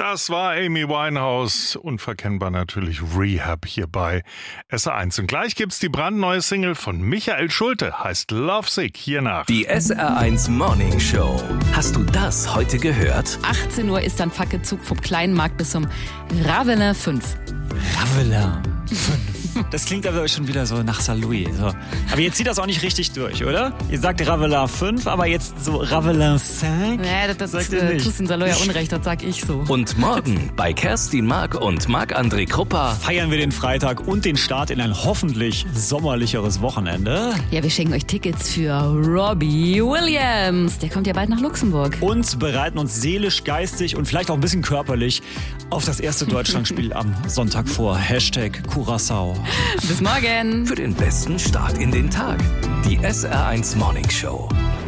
Das war Amy Winehouse, unverkennbar natürlich Rehab hier bei SR1. Und gleich gibt's die brandneue Single von Michael Schulte, heißt Lovesick, hier nach. Die SR1 Morning Show. Hast du das heute gehört? 18 Uhr ist dann Fackelzug vom kleinen Markt bis zum Ravelin 5. Ravelin 5. Das klingt aber schon wieder so nach Saint-Louis. So. Aber jetzt zieht das auch nicht richtig durch, oder? Ihr sagt Ravelin 5, aber jetzt so Ravelin 5? Ja, das tust den Saloy ja unrecht, das sag ich so. Und morgen bei Kerstin Mark und Marc-André Krupper feiern wir den Freitag und den Start in ein hoffentlich sommerlicheres Wochenende. Ja, wir schenken euch Tickets für Robbie Williams. Der kommt ja bald nach Luxemburg. Und bereiten uns seelisch, geistig und vielleicht auch ein bisschen körperlich auf das erste Deutschlandspiel am Sonntag vor. #Curaçao. Bis morgen. für den besten Start in den Tag. Die SR1 Morning Show.